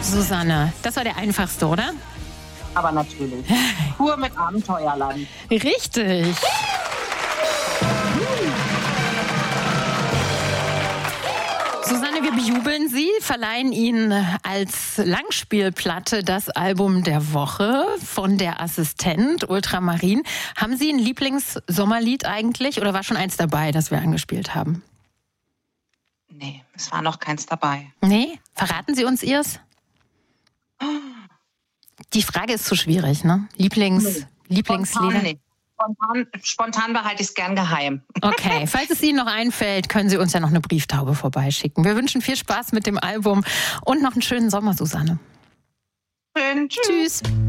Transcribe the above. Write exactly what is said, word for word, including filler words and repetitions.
Susanne, das war der einfachste, oder? Aber natürlich. Pur mit Abenteuerland. Richtig. Susanne, wir bejubeln Sie, verleihen Ihnen als Langspielplatte das Album der Woche von der Assistent Ultramarin. Haben Sie ein Lieblingssommerlied eigentlich oder war schon eins dabei, das wir angespielt haben? Nee, es war noch keins dabei. Nee? Verraten Sie uns Ihrs? Die Frage ist zu schwierig, ne? Lieblings, nee. Lieblingslieder? Spontan, nicht. Spontan, spontan behalte ich es gern geheim. Okay, falls es Ihnen noch einfällt, können Sie uns ja noch eine Brieftaube vorbeischicken. Wir wünschen viel Spaß mit dem Album und noch einen schönen Sommer, Susanne. Schön, tschüss. Tschüss.